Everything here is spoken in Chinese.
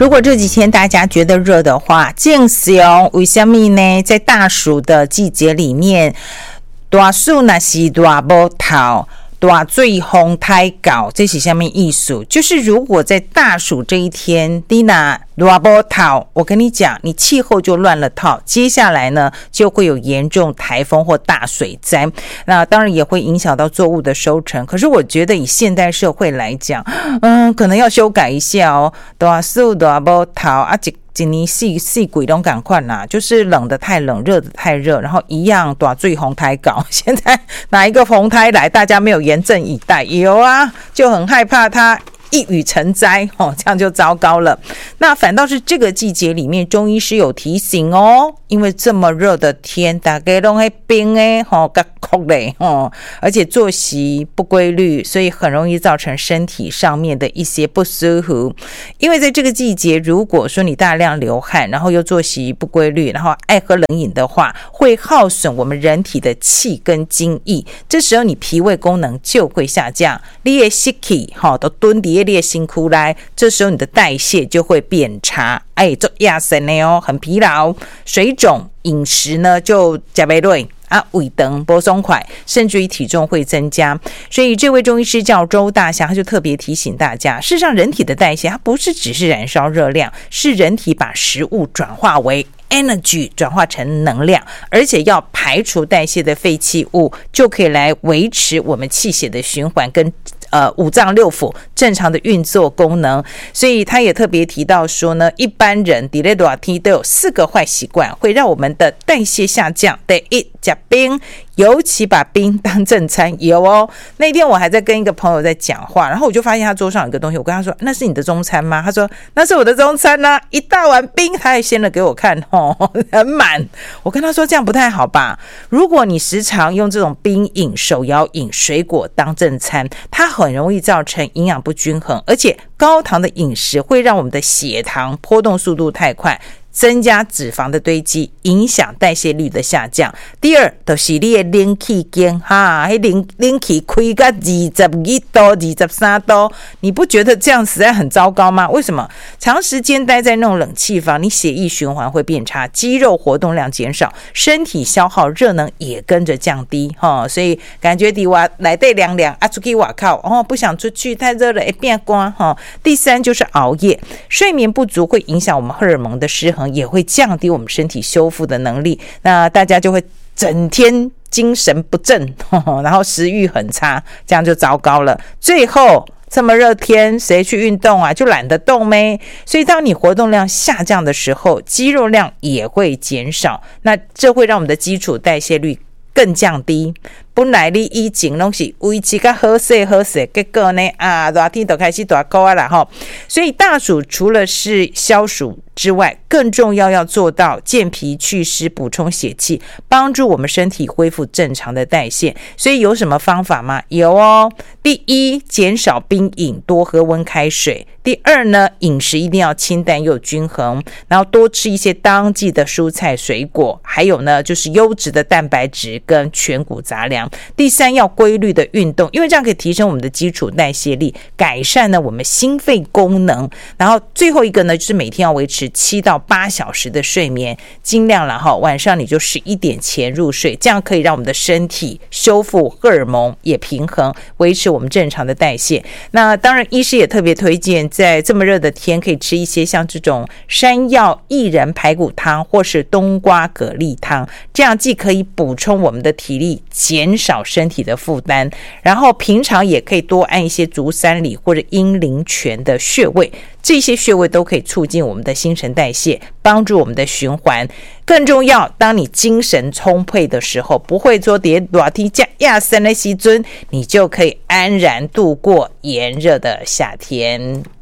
如果这几天大家觉得热的话，正是哦，为什么呢？在大暑的季节里面，大树那是大无头，大水风台高，这是什么意思？就是如果在大暑这一天，你那大无头，我跟你讲，你气候就乱了套，接下来呢就会有严重台风或大水灾，那当然也会影响到作物的收成。可是我觉得以现代社会来讲，可能要修改一下哦，大树大无头啊，今年四季都赶快啦，就是冷的太冷，热的太热，然后一样大水风台高。现在哪一个风台来，大家没有严阵以待？有啊，就很害怕它一语成灾哦，这样就糟糕了。那反倒是这个季节里面，中医师有提醒哦，因为这么热的天，大家都会冰诶吼，甲哭嘞吼，而且作息不规律，所以很容易造成身体上面的一些不舒服。因为在这个季节，如果说你大量流汗，然后又作息不规律，然后爱喝冷饮的话，会耗损我们人体的气跟精液，这时候你脾胃功能就会下降，你的湿气吼都蹲在你的身躯来，这时候你的代谢就会变差，做亚神的哦，很疲劳，水肿，饮食呢就吃不对啊，胃肠不松快，甚至于体重会增加。所以这位中医师叫周大侠，他就特别提醒大家，事实上人体的代谢它不是只是燃烧热量，是人体把食物转化为energy， 转化成能量，而且要排除代谢的废弃物，就可以来维持我们气血的循环跟五脏六腑正常的运作功能。所以他也特别提到说呢，一般人在热天都有4个坏习惯会让我们的代谢下降。第一，吃冰，尤其把冰当正餐。有哦，那天我还在跟一个朋友在讲话，然后我就发现他桌上有个东西，我跟他说，那是你的中餐吗？他说那是我的中餐啊，一大碗冰，他还掀了给我看哦，很满。我跟他说这样不太好吧，如果你时常用这种冰饮、手摇饮、水果当正餐，它很容易造成营养不均衡，而且高糖的饮食会让我们的血糖波动速度太快，增加脂肪的堆积，影响代谢率的下降。第二，就是你的冷气间哈，冷气开到22度、23度，你不觉得这样实在很糟糕吗？为什么？长时间待在那种冷气房，你血液循环会变差，肌肉活动量减少，身体消耗热能也跟着降低哈，所以感觉在外内底凉凉啊，出去外口哦，不想出去，太热了会变干哈。第三就是熬夜，睡眠不足会影响我们荷尔蒙的失衡，也会降低我们身体修复的能力，那大家就会整天精神不振，然后食欲很差，这样就糟糕了。最后这么热天谁去运动啊，就懒得动咩。所以当你活动量下降的时候，肌肉量也会减少，那这会让我们的基础代谢率更降低。本来你以前都是维持较好势，结果呢热天就开始大哭啦齁。所以大暑除了是消暑之外，更重要要做到健脾祛湿、补充血气，帮助我们身体恢复正常的代谢。所以有什么方法吗？有哦。第一，减少冰饮，多喝温开水。第二呢，饮食一定要清淡又均衡，然后多吃一些当季的蔬菜水果，还有呢就是优质的蛋白质跟全谷杂粮。第三，要规律的运动，因为这样可以提升我们的基础代谢力，改善呢我们心肺功能。然后最后一个呢，就是每天要维持7到8小时的睡眠，尽量啦齁，晚上你就11点前入睡，这样可以让我们的身体修复荷尔蒙，也平衡，维持我们正常的代谢。那当然医师也特别推荐在这么热的天可以吃一些像这种山药薏仁排骨汤或是冬瓜蛤蜊汤，这样既可以补充我们的体力，减少身体的负担，然后平常也可以多按一些足三里或者阴陵泉的穴位，这些穴位都可以促进我们的新陈代谢，帮助我们的循环。更重要，当你精神充沛的时候，不会说在热天这么深的时候，你就可以安然度过炎热的夏天。